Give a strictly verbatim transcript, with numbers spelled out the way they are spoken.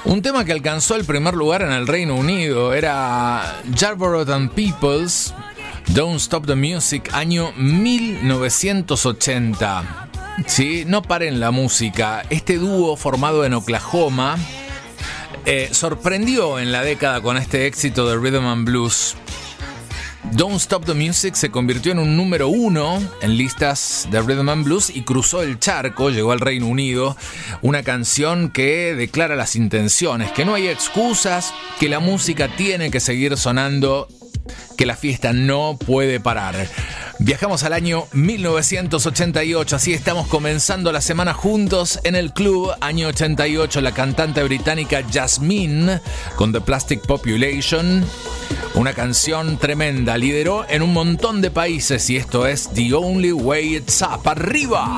Un tema que alcanzó el primer lugar en el Reino Unido era Yarborough and Peoples, Don't Stop the Music, año mil novecientos ochenta. Sí, no paren la música. Este dúo formado en Oklahoma eh, sorprendió en la década con este éxito de Rhythm and Blues. Don't Stop the Music se convirtió en un número uno en listas de Rhythm and Blues y cruzó el charco, llegó al Reino Unido. Una canción que declara las intenciones, que no hay excusas, que la música tiene que seguir sonando, que la fiesta no puede parar. Viajamos al año mil novecientos ochenta y ocho, así estamos comenzando la semana juntos en el club. Año ochenta y ocho, la cantante británica Jasmine con The Plastic Population, una canción tremenda, lideró en un montón de países y esto es The Only Way It's Up. ¡Arriba!